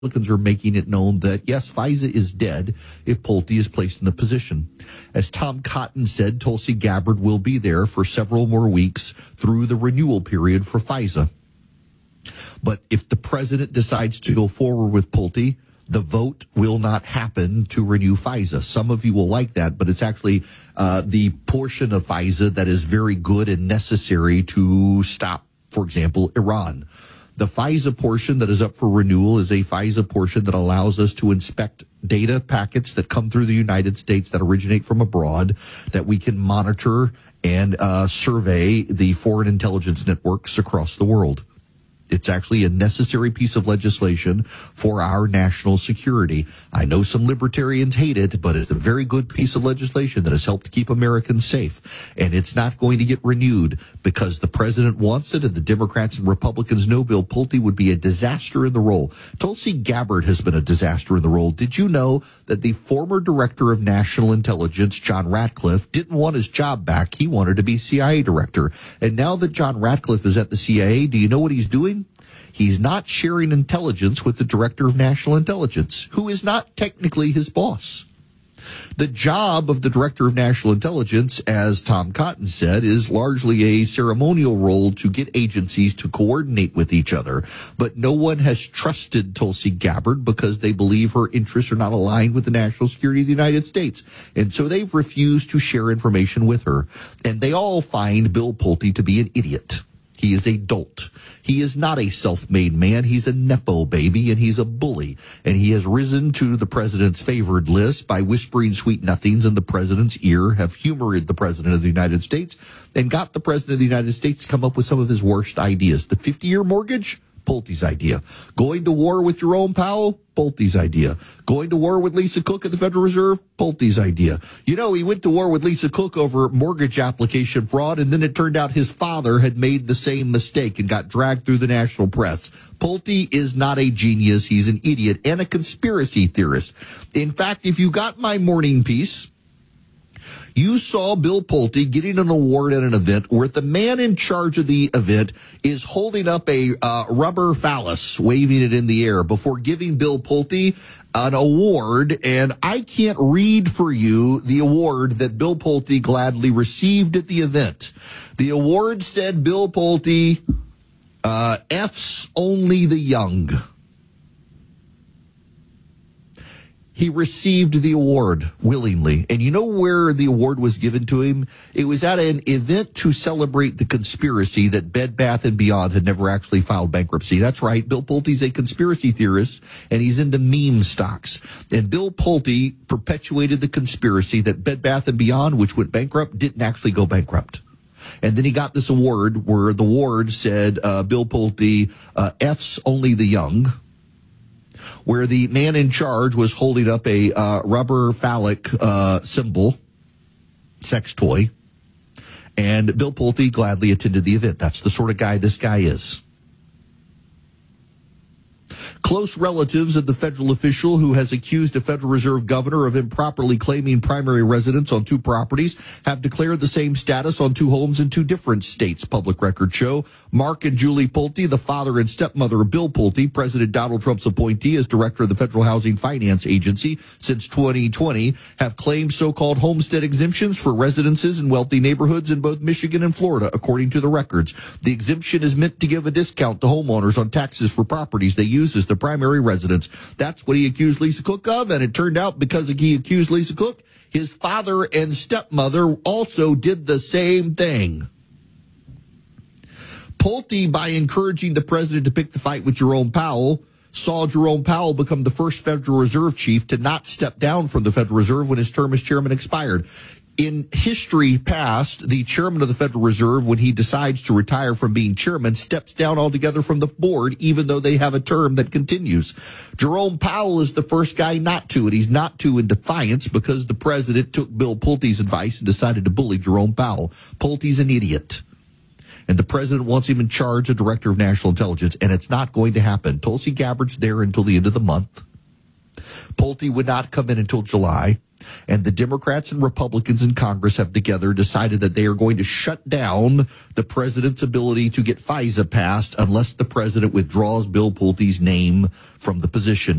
Republicans are making it known that, yes, FISA is dead if Pulte is placed in the position. As Tom Cotton said, Tulsi Gabbard will be there for several more weeks through the renewal period for FISA. But if the president decides to go forward with Pulte, the vote will not happen to renew FISA. Some of you will like that, but it's actually the portion of FISA that is very good and necessary to stop, for example, Iran. The FISA portion that is up for renewal is a FISA portion that allows us to inspect data packets that come through the United States that originate from abroad, that we can monitor and survey the foreign intelligence networks across the world. It's actually a necessary piece of legislation for our national security. I know some libertarians hate it, but it's a very good piece of legislation that has helped keep Americans safe. And it's not going to get renewed because the president wants it, and the Democrats and Republicans know Bill Pulte would be a disaster in the role. Tulsi Gabbard has been a disaster in the role. Did you know that the former director of national intelligence, John Ratcliffe, didn't want his job back? He wanted to be CIA director. And now that John Ratcliffe is at the CIA, do you know what he's doing? He's not sharing intelligence with the director of national intelligence, who is not technically his boss. The job of the director of national intelligence, as Tom Cotton said, is largely a ceremonial role to get agencies to coordinate with each other. But no one has trusted Tulsi Gabbard because they believe her interests are not aligned with the national security of the United States. And so they've refused to share information with her. And they all find Bill Pulte to be an idiot. He is a dolt. He is not a self-made man. He's a Nepo baby, and he's a bully. And he has risen to the president's favored list by whispering sweet nothings in the president's ear, have humored the president of the United States, and got the president of the United States to come up with some of his worst ideas. The 50-year mortgage? Pulte's idea. Going to war with Jerome Powell? Pulte's idea. Going to war with Lisa Cook at the Federal Reserve? Pulte's idea. You know, he went to war with Lisa Cook over mortgage application fraud, and then it turned out his father had made the same mistake and got dragged through the national press. Pulte is not a genius. He's an idiot and a conspiracy theorist. In fact, if you got my morning piece, you saw Bill Pulte getting an award at an event where the man in charge of the event is holding up a rubber phallus, waving it in the air before giving Bill Pulte an award. And I can't read for you the award that Bill Pulte gladly received at the event. The award said, Bill Pulte, F's only the young. He received the award willingly. And you know where the award was given to him? It was at an event to celebrate the conspiracy that Bed Bath & Beyond had never actually filed bankruptcy. That's right. Bill Pulte's a conspiracy theorist, and he's into meme stocks. And Bill Pulte perpetuated the conspiracy that Bed Bath & Beyond, which went bankrupt, didn't actually go bankrupt. And then he got this award where the award said, Bill Pulte, F's only the young, where the man in charge was holding up a rubber phallic symbol, sex toy, and Bill Pulte gladly attended the event. That's the sort of guy this guy is. Close relatives of the federal official who has accused a Federal Reserve governor of improperly claiming primary residence on two properties have declared the same status on two homes in two different states, public records show. Mark and Julie Pulte, the father and stepmother of Bill Pulte, President Donald Trump's appointee as director of the Federal Housing Finance Agency since 2020, have claimed so-called homestead exemptions for residences in wealthy neighborhoods in both Michigan and Florida, according to the records. The exemption is meant to give a discount to homeowners on taxes for properties they use as the primary residence. That's what he accused Lisa Cook of, and it turned out because he accused Lisa Cook, his father and stepmother also did the same thing. Pulte, by encouraging the president to pick the fight with Jerome Powell, saw Jerome Powell become the first Federal Reserve chief to not step down from the Federal Reserve when his term as chairman expired. In history past, the chairman of the Federal Reserve, when he decides to retire from being chairman, steps down altogether from the board, even though they have a term that continues. Jerome Powell is the first guy not to, and he's not to in defiance because the president took Bill Pulte's advice and decided to bully Jerome Powell. Pulte's an idiot. And the president wants him in charge of director of national intelligence, and it's not going to happen. Tulsi Gabbard's there until the end of the month. Pulte would not come in until July. And the Democrats and Republicans in Congress have together decided that they are going to shut down the president's ability to get FISA passed unless the president withdraws Bill Pulte's name from the position.